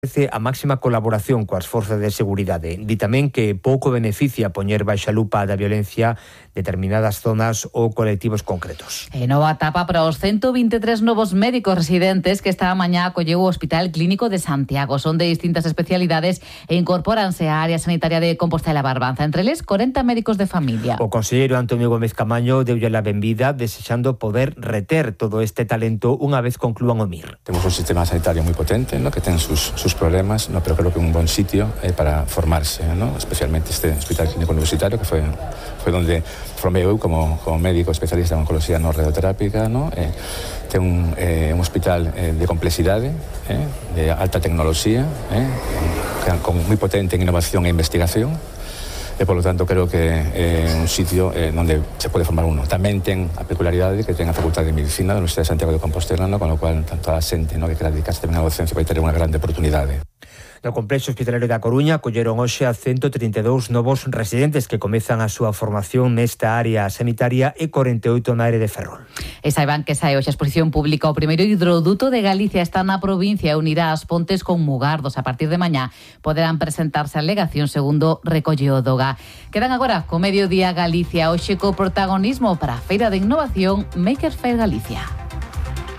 a máxima colaboración coas forzas de seguridade. Di tamén que pouco beneficia poñer baixa lupa da violencia determinadas zonas ou colectivos concretos. E nova etapa para os 123 novos médicos residentes que esta mañá acolleu o Hospital Clínico de Santiago. Son de distintas especialidades e incorpóranse á área sanitaria de Compostela e Barbanza. Entre eles, 40 médicos de familia. O conselleiro Antonio Gómez Camaño deulle a benvida desexando poder reter todo este talento unha vez conclúan o MIR. Temos un sistema sanitario moi potente, ¿no?, que ten sus problemas, ¿no?, pero creo que un buen sitio para formarse, ¿no?, especialmente este Hospital Clínico Universitario, que fue donde formei eu como médico especialista en oncología no radioterápica, ¿no? Ten un hospital de complexidade, de alta tecnoloxía, con moi potente en innovación e investigación, e polo tanto creo que é un sitio onde se pode formar uno. Tamén ten a peculiaridade que ten a Facultade de Medicina da Universidade de Santiago de Compostela, ¿no?, con lo cual tanto a xente, ¿no?, que quera dedicarse tamén á docencia vai ter unha grande oportunidade. No complexo hospitalario da Coruña acolleron hoxe a 132 novos residentes que comezan a súa formación nesta área sanitaria e 48 na área de Ferrol. E saiban que sae hoxe a exposición pública o primeiro hidroduto de Galicia está na provincia e unirá as Pontes con Mugardos. A partir de mañá poderán presentarse alegacións segundo recolle o DOGA. Quedan agora co Mediodía Galicia hoxe co protagonismo para a Feira de Innovación Maker Fair Galicia.